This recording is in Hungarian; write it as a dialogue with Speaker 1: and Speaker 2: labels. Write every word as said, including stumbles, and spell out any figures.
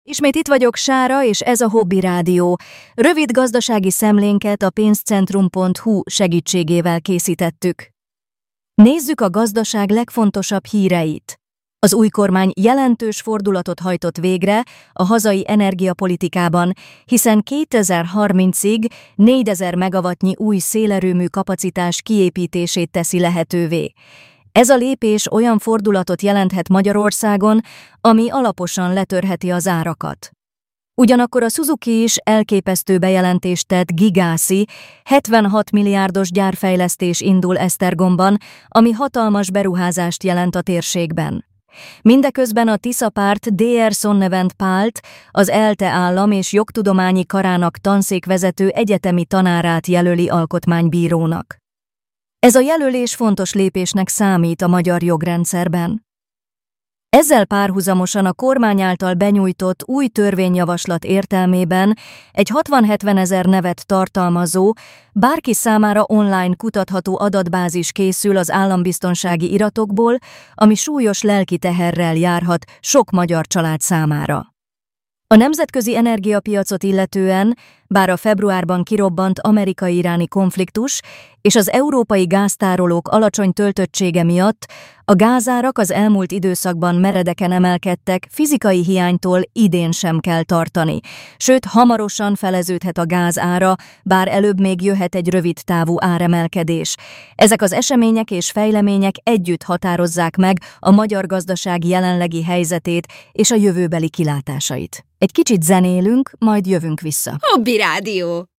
Speaker 1: Ismét itt vagyok, Sára, és ez a Hobby Rádió. Rövid gazdasági szemlénket a pénzcentrum pont hu segítségével készítettük. Nézzük a gazdaság legfontosabb híreit. Az új kormány jelentős fordulatot hajtott végre a hazai energiapolitikában, hiszen kétezer-harmincig négyezer megawattnyi új szélerőmű kapacitás kiépítését teszi lehetővé. Ez a lépés olyan fordulatot jelenthet Magyarországon, ami alaposan letörheti az árakat. Ugyanakkor a Suzuki is elképesztő bejelentést tett Gigászi, hetvenhat milliárdos gyárfejlesztés indul Esztergomban, ami hatalmas beruházást jelent a térségben. Mindeközben a Tisza párt dé er Sonnevent Pált, az ELTE állam és jogtudományi karának tanszékvezető egyetemi tanárát jelöli alkotmánybírónak. Ez a jelölés fontos lépésnek számít a magyar jogrendszerben. Ezzel párhuzamosan a kormány által benyújtott új törvényjavaslat értelmében egy hatvan-hetven ezer nevet tartalmazó, bárki számára online kutatható adatbázis készül az állambiztonsági iratokból, ami súlyos lelki teherrel járhat sok magyar család számára. A nemzetközi energiapiacot illetően, bár a februárban kirobbant amerikai-iráni konfliktus és az európai gáztárolók alacsony töltöttsége miatt a gázárak az elmúlt időszakban meredeken emelkedtek, fizikai hiánytól idén sem kell tartani, sőt hamarosan feleződhet a gáz ára, bár előbb még jöhet egy rövid távú áremelkedés. Ezek az események és fejlemények együtt határozzák meg a magyar gazdaság jelenlegi helyzetét és a jövőbeli kilátásait. Egy kicsit zenélünk, majd jövünk vissza.
Speaker 2: Hobby Rádió.